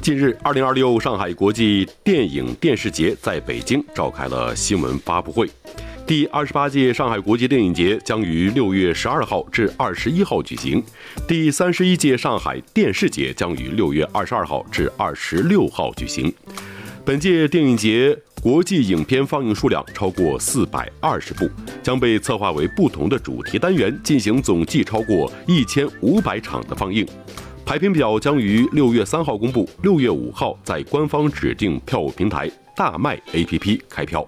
近日，2026上海国际电影电视节在北京召开了新闻发布会。第28届上海国际电影节将于6月12号至21号举行，第31届上海电视节将于6月22号至26号举行。本届电影节国际影片放映数量超过420部，将被策划为不同的主题单元，进行总计超过1500场的放映。排片表将于6月3号公布，6月5号在官方指定票务平台大麦 APP 开票。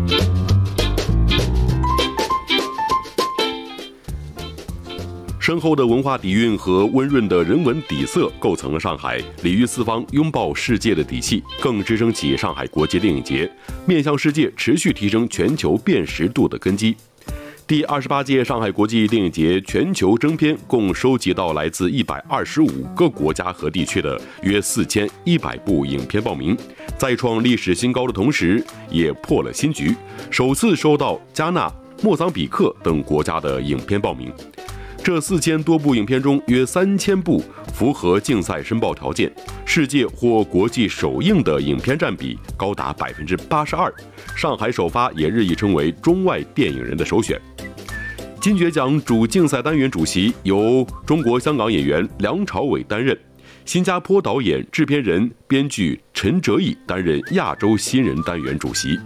深厚的文化底蕴和温润的人文底色构成了上海礼遇四方、拥抱世界的底气，更支撑起上海国际电影节面向世界持续提升全球辨识度的根基。第28届上海国际电影节全球征片共收集到来自125个国家和地区的约4100部影片报名，在创历史新高的同时，也破了新局，首次收到加纳、莫桑比克等国家的影片报名。这4000多部影片中，约3000部符合竞赛申报条件，世界或国际首映的影片占比高达82%。上海首发也日益成为中外电影人的首选。金爵奖主竞赛单元主席由中国香港演员梁朝伟担任，新加坡导演、制片人、编剧陈哲艺担任亚洲新人单元主席。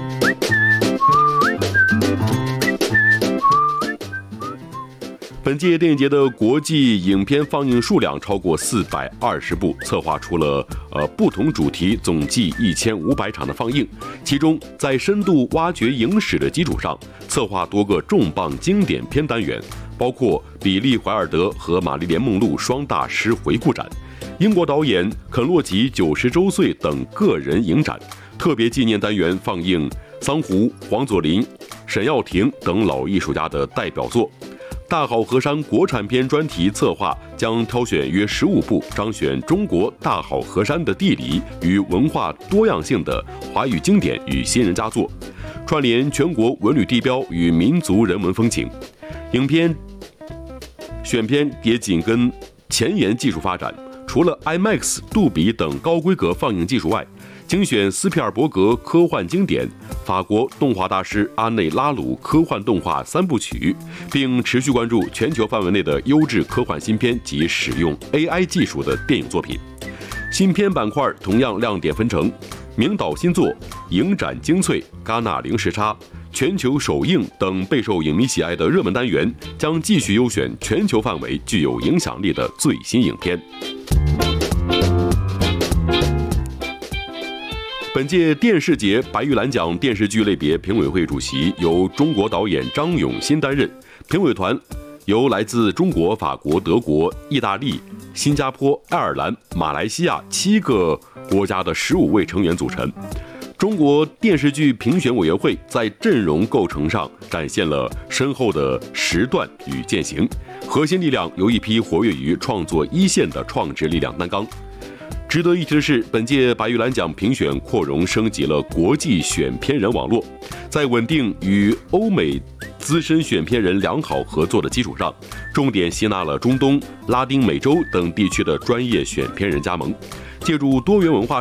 本届电影节的国际影片放映数量超过420部，策划出了不同主题总计1500场的放映。其中，在深度挖掘影史的基础上，策划多个重磅经典片单元，包括比利·怀尔德和玛丽莲·梦露双大师回顾展、英国导演肯洛吉90周岁等个人影展。特别纪念单元放映桑湖、黄佐临、沈耀庭等老艺术家的代表作。大好河山国产片专题策划将挑选约15部，彰显中国大好河山的地理与文化多样性的华语经典与新人佳作，串联全国文旅地标与民族人文风情。影片选片也紧跟前沿技术发展，除了 IMAX、杜比等高规格放映技术外，精选斯皮尔伯格科幻经典、法国动画大师阿内拉鲁科幻动画3部曲，并持续关注全球范围内的优质科幻新片及使用 AI 技术的电影作品。新片板块同样亮点纷呈，名导新作、影展精粹、戛纳零时差、全球首映等备受影迷喜爱的热门单元，将继续优选全球范围具有影响力的最新影片。本届电视节白玉兰奖电视剧类别评委会主席由中国导演张永新担任，评委团由来自中国、法国、德国、意大利、新加坡、爱尔兰、马来西亚7个国家的15位成员组成。中国电视剧评选委员会在阵容构成上展现了深厚的时段与践行，核心力量由一批活跃于创作一线的创制力量担纲。值得一提的是，本届白玉兰奖评选扩容升级了国际选片人网络，在稳定与欧美资深选片人良好合作的基础上，重点吸纳了中东、拉丁美洲等地区的专业选片人加盟，借助多元文化